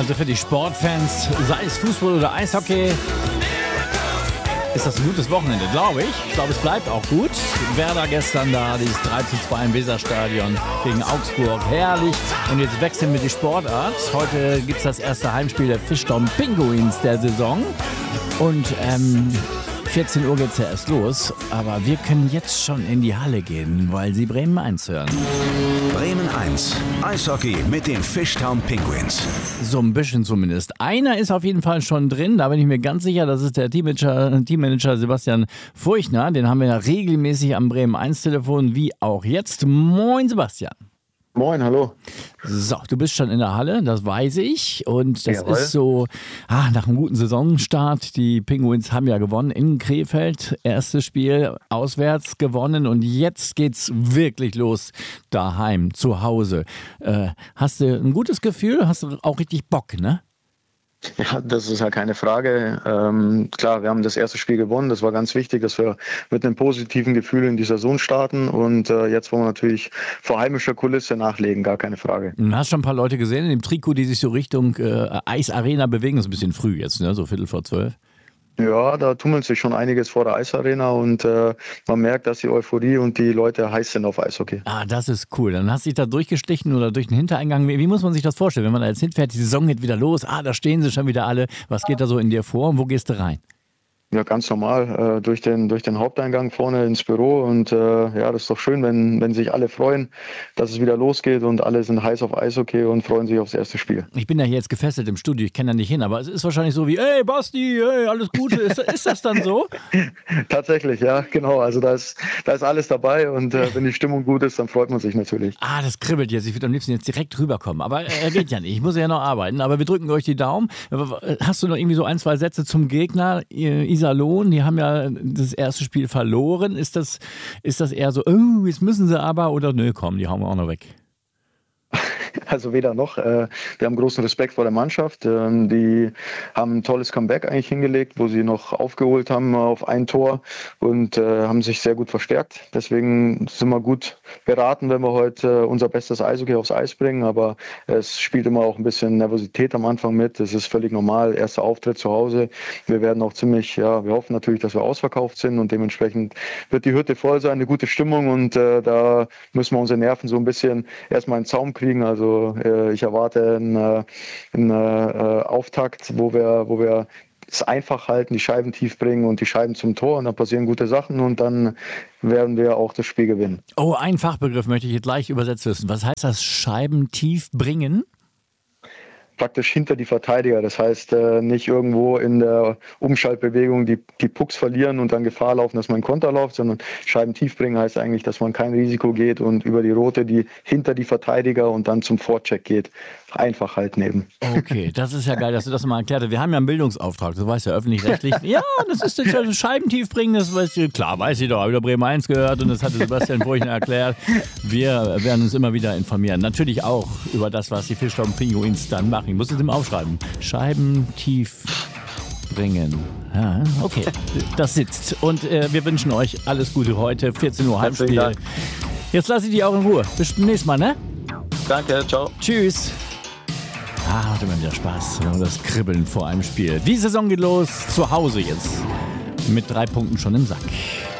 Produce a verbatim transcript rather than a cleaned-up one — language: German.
Also für die Sportfans, sei es Fußball oder Eishockey, ist das ein gutes Wochenende, glaube ich. Ich glaube, es bleibt auch gut. Werder gestern da, dieses drei zu zwei im Weserstadion gegen Augsburg. Herrlich. Und jetzt wechseln wir die Sportart. Heute gibt es das erste Heimspiel der Fischtown Pinguins der Saison. Und ähm, vierzehn Uhr geht es ja erst los. Aber wir können jetzt schon in die Halle gehen, weil Sie Bremen eins hören. Bremen eins. Eishockey mit den Fischtown Pinguins. So ein bisschen zumindest. Einer ist auf jeden Fall schon drin, da bin ich mir ganz sicher, das ist der Teammanager, Teammanager Sebastian Furchner. Den haben wir ja regelmäßig am Bremen eins Telefon, wie auch jetzt. Moin Sebastian. Moin, hallo. So, du bist schon in der Halle, das weiß ich. Und das Jawohl. ist so, ah, nach einem guten Saisonstart. Die Pinguins haben ja gewonnen in Krefeld. Erstes Spiel auswärts gewonnen. Und jetzt geht's wirklich los daheim, zu Hause. Äh, hast du ein gutes Gefühl? Hast du auch richtig Bock, ne? Ja, das ist ja keine Frage. Ähm, klar, wir haben das erste Spiel gewonnen. Das war ganz wichtig, dass wir mit einem positiven Gefühl in die Saison starten. Und äh, jetzt wollen wir natürlich vor heimischer Kulisse nachlegen, gar keine Frage. Du hast schon ein paar Leute gesehen in dem Trikot, die sich so Richtung äh, Eisarena bewegen. Das ist ein bisschen früh jetzt, ne? So Viertel vor zwölf. Ja, da tummelt sich schon einiges vor der Eisarena und äh, man merkt, dass die Euphorie und die Leute heiß sind auf Eishockey. Ah, das ist cool. Dann hast du dich da durchgestichen oder durch den Hintereingang. Wie, wie muss man sich das vorstellen, wenn man da jetzt hinfährt, die Saison geht wieder los, ah, da stehen sie schon wieder alle. Was geht da so in dir vor und wo gehst du rein? Ja, ganz normal, äh, durch den, durch den Haupteingang vorne ins Büro und äh, ja, das ist doch schön, wenn, wenn sich alle freuen, dass es wieder losgeht und alle sind heiß auf Eishockey und freuen sich aufs erste Spiel. Ich bin ja hier jetzt gefesselt im Studio, ich kenne da nicht hin, aber es ist wahrscheinlich so wie, ey Basti, hey, alles Gute, ist, ist das dann so? Tatsächlich, ja, genau, also da ist, da ist alles dabei und äh, wenn die Stimmung gut ist, dann freut man sich natürlich. Ah, das kribbelt jetzt, ich würde am liebsten jetzt direkt rüberkommen, aber äh, geht ja nicht, ich muss ja noch arbeiten, aber wir drücken euch die Daumen. Hast du noch irgendwie so ein, zwei Sätze zum Gegner, Iserlohn, die haben ja das erste Spiel verloren. Ist das, ist das eher so, oh, jetzt müssen sie aber, oder nö, komm, die hauen wir auch noch weg? Also weder noch. Wir haben großen Respekt vor der Mannschaft. Die haben ein tolles Comeback eigentlich hingelegt, wo sie noch aufgeholt haben auf ein Tor und haben sich sehr gut verstärkt. Deswegen sind wir gut beraten, wenn wir heute unser bestes Eishockey aufs Eis bringen. Aber es spielt immer auch ein bisschen Nervosität am Anfang mit. Das ist völlig normal. Erster Auftritt zu Hause. Wir werden auch ziemlich, ja, wir hoffen natürlich, dass wir ausverkauft sind und dementsprechend wird die Hütte voll sein, eine gute Stimmung und äh, da müssen wir unsere Nerven so ein bisschen erstmal in den Zaum kriegen. Also Also ich erwarte einen, einen Auftakt, wo wir, wo wir es einfach halten, die Scheiben tief bringen und die Scheiben zum Tor und dann passieren gute Sachen und dann werden wir auch das Spiel gewinnen. Oh, einen Fachbegriff möchte ich jetzt gleich übersetzt wissen. Was heißt das, Scheiben tief bringen? Praktisch hinter die Verteidiger. Das heißt, äh, nicht irgendwo in der Umschaltbewegung die, die Pucks verlieren und dann Gefahr laufen, dass man einen Konter läuft, sondern Scheiben tief bringen heißt eigentlich, dass man kein Risiko geht und über die Rote, die hinter die Verteidiger und dann zum Vorcheck geht. Einfach halt neben. Okay, das ist ja geil, dass du das mal erklärt hast. Wir haben ja einen Bildungsauftrag, du weißt ja öffentlich-rechtlich. Ja, das ist das Scheiben tief bringen, das weißt du, klar, weiß ich doch, habe ich doch Bremen eins gehört und das hatte Sebastian Furchner erklärt. Wir werden uns immer wieder informieren. Natürlich auch über das, was die Fischtown Pinguins dann machen. Ich muss es ihm aufschreiben. Scheiben tief bringen. Ja, okay, das sitzt. Und äh, wir wünschen euch alles Gute heute. vierzehn Uhr Heimspiel. Jetzt lasse ich dich auch in Ruhe. Bis zum nächsten Mal, ne? Danke, ciao. Tschüss. Ah, hat immer wieder Spaß. Das Kribbeln vor einem Spiel. Die Saison geht los. Zu Hause jetzt. Mit drei Punkten schon im Sack.